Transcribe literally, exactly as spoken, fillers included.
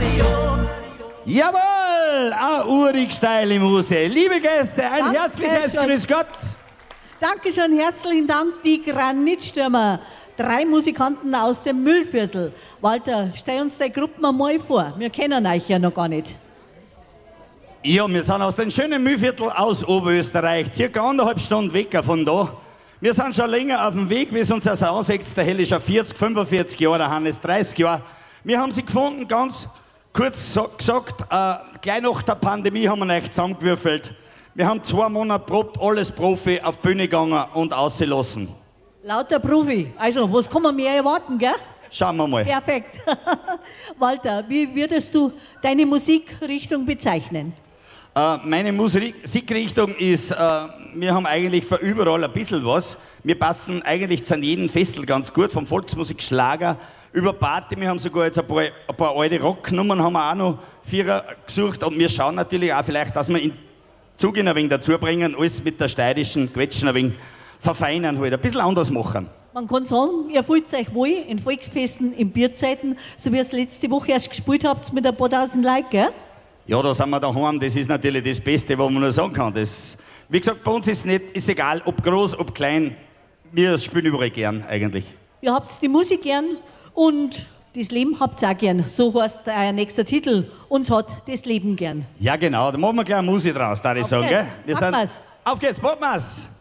Radio. Jawohl, eine urig steile Muse. Liebe Gäste, ein Danke herzliches schön. Grüß Gott. Dankeschön, herzlichen Dank, die Granitstürmer. Drei Musikanten aus dem Müllviertel. Walter, stell uns die Gruppen einmal vor. Wir kennen euch ja noch gar nicht. Ja, wir sind aus dem schönen Mühlviertel aus Oberösterreich, circa anderthalb Stunden weg von da. Wir sind schon länger auf dem Weg, wie es uns also ansetzt. Der Hell ist schon vierzig, fünfundvierzig Jahre, der Hannes dreißig Jahre. Wir haben sie gefunden, ganz kurz so gesagt, äh, gleich nach der Pandemie haben wir euch zusammengewürfelt. Wir haben zwei Monate probt, alles Profi, auf die Bühne gegangen und ausgelassen. Lauter Profi. Also, was kann man mehr erwarten, gell? Schauen wir mal. Perfekt. Walter, wie würdest du deine Musikrichtung bezeichnen? Äh, meine Musikrichtung ist, äh, wir haben eigentlich für überall ein bisschen was. Wir passen eigentlich zu jedem Festival ganz gut, vom Volksmusik, Schlager, über Party. Wir haben sogar jetzt ein paar, ein paar alte Rocknummern, haben wir auch noch Vierer gesucht. Und wir schauen natürlich auch vielleicht, dass wir in Zug ein wenig dazu bringen, alles mit der steirischen Quetschen ein wenig verfeinern, halt, ein bisschen anders machen. Man kann sagen, ihr fühlt euch wohl in Volksfesten, in Bierzeiten, so wie ihr es letzte Woche erst gespielt habt mit ein paar tausend Leuten, gell? Ja, da sind wir daheim, das ist natürlich das Beste, was man nur sagen kann. Das, wie gesagt, bei uns ist nicht, ist egal, ob groß, ob klein, wir spielen überall gern eigentlich. Ihr habt die Musik gern und das Leben habt ihr auch gern. So heißt euer nächster Titel. Uns hat das Leben gern. Ja genau, da machen wir gleich eine Musik draus, da ich Auf sagen. geht's. Gell? Wir Packen sind, wir's. auf geht's, packen wir's.